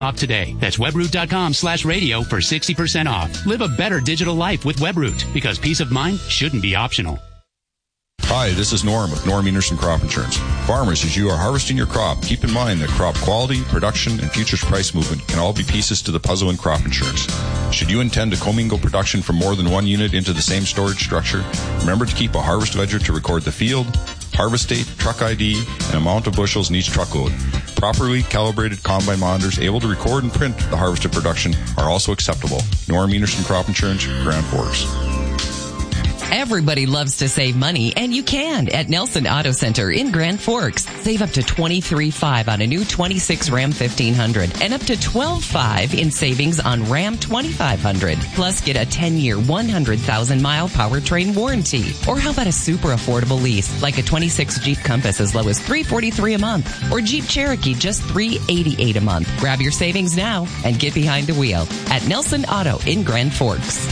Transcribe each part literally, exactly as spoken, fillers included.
Off today. That's webroot.com slash radio for sixty percent off. Live a better digital life with Webroot, because peace of mind shouldn't be optional. Hi, this is Norm with Norm Enerson Crop Insurance. Farmers, as you are harvesting your crop, keep in mind that crop quality, production, and futures price movement can all be pieces to the puzzle in crop insurance. Should you intend to commingle production from more than one unit into the same storage structure, remember to keep a harvest ledger to record the field, harvest date, truck I D, and amount of bushels in each truckload. Properly calibrated combine monitors able to record and print the harvested production are also acceptable. Norm Enerson Crop Insurance, Grand Forks. Everybody loves to save money, and you can at Nelson Auto Center in Grand Forks. Save up to twenty-three thousand five hundred dollars on a new twenty-six Ram fifteen hundred and up to twelve thousand five hundred dollars in savings on Ram twenty-five hundred. Plus, get a ten-year, one hundred thousand mile powertrain warranty. Or how about a super affordable lease, like a twenty-six Jeep Compass as low as three hundred forty-three dollars a month, or Jeep Cherokee just three hundred eighty-eight dollars a month. Grab your savings now and get behind the wheel at Nelson Auto in Grand Forks.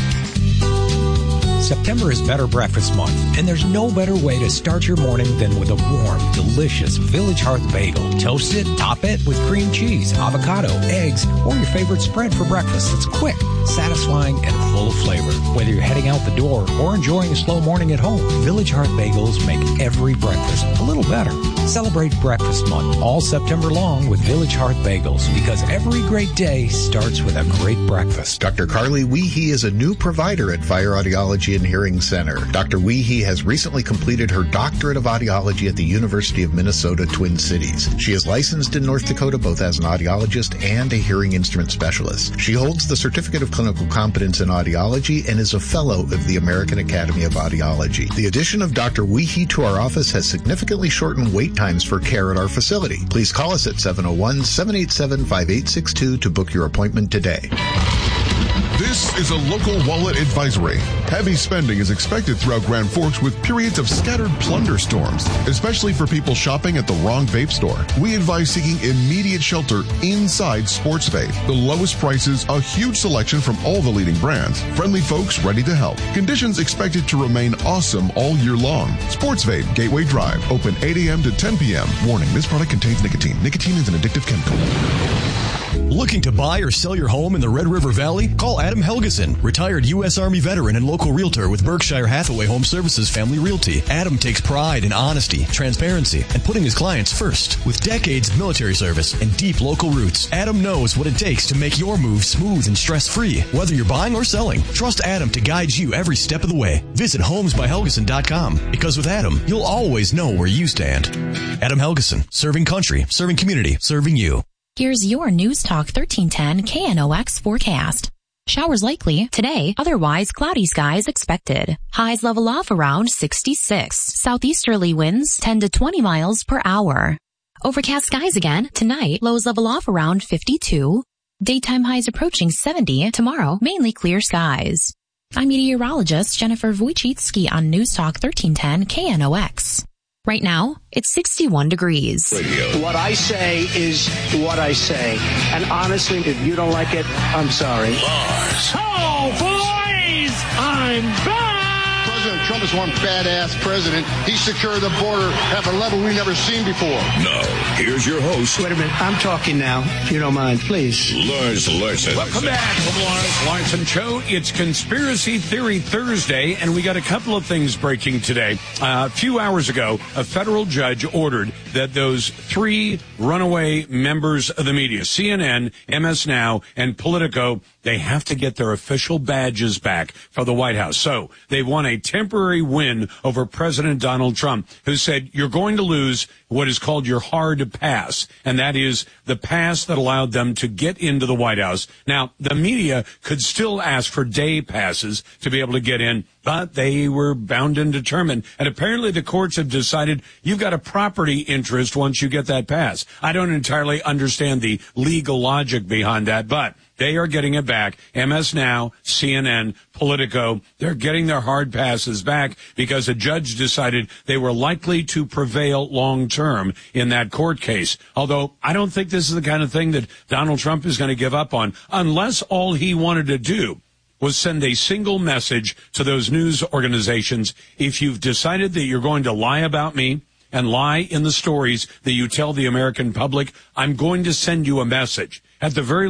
September is Better Breakfast Month, and there's no better way to start your morning than with a warm, delicious Village Hearth bagel. Toast it, top it with cream cheese, avocado, eggs, or your favorite spread for breakfast. It's quick, satisfying, and full of flavor. Whether you're heading out the door or enjoying a slow morning at home, Village Hearth bagels make every breakfast a little better. Celebrate Breakfast Month all September long with Village Hearth bagels, because every great day starts with a great breakfast. Doctor Carly Weehee is a new provider at Fire Audiology and Hearing Center. Doctor Weehee has recently completed her doctorate of audiology at the University of Minnesota Twin Cities. She is licensed in North Dakota both as an audiologist and a hearing instrument specialist. She holds the Certificate of Clinical Competence in Audiology and is a fellow of the American Academy of Audiology. The addition of Doctor Weehee to our office has significantly shortened wait times for care at our facility. Please call us at seven oh one, seven eight seven, five eight six two to book your appointment today. This is a local wallet advisory. Heavy spending is expected throughout Grand Forks with periods of scattered plunder storms, especially for people shopping at the wrong vape store. We advise seeking immediate shelter inside Sports Vape. The lowest prices, a huge selection from all the leading brands, friendly folks ready to help. Conditions expected to remain awesome all year long. Sports Vape, Gateway Drive, open eight a.m. to ten p.m. Warning, this product contains nicotine. Nicotine is an addictive chemical. Looking to buy or sell your home in the Red River Valley? Call Adam Helgeson, retired U S Army veteran and local realtor with Berkshire Hathaway Home Services Family Realty. Adam takes pride in honesty, transparency, and putting his clients first. With decades of military service and deep local roots, Adam knows what it takes to make your move smooth and stress-free. Whether you're buying or selling, trust Adam to guide you every step of the way. Visit homes by helgeson dot com, because with Adam, you'll always know where you stand. Adam Helgeson, serving country, serving community, serving you. Here's your News Talk thirteen ten K N O X forecast. Showers likely today, otherwise cloudy skies expected. Highs level off around sixty-six. Southeasterly winds ten to twenty miles per hour. Overcast skies again tonight, lows level off around fifty-two. Daytime highs approaching seventy. Tomorrow, mainly clear skies. I'm meteorologist Jennifer Wojcicki on News Talk thirteen ten K N O X. Right now, it's sixty-one degrees. Radio. What I say is what I say. And honestly, if you don't like it, I'm sorry. Lars. Oh, boys! I'm back! President Trump is one badass president. He secured the border at a level we've never seen before. No. Here's your host. Wait a minute. I'm talking now, if you don't mind, please. Lars Larson. Welcome back to the Lars Larson Show. It's Conspiracy Theory Thursday, and we got a couple of things breaking today. Uh, a few hours ago, a federal judge ordered that those three runaway members of the media, C N N, M S Now, and Politico, they have to get their official badges back for the White House. So they've won a temporary win over President Donald Trump, who said you're going to lose what is called your hard pass, and that is the pass that allowed them to get into the White House. Now, the media could still ask for day passes to be able to get in, but they were bound and determined. And apparently the courts have decided you've got a property interest once you get that pass. I don't entirely understand the legal logic behind that, but they are getting it back. M S Now, C N N, Politico, they're getting their hard passes back because a judge decided they were likely to prevail long term in that court case. Although I don't think this is the kind of thing that Donald Trump is going to give up on, unless all he wanted to do was send a single message to those news organizations. If you've decided that you're going to lie about me and lie in the stories that you tell the American public, I'm going to send you a message. At the very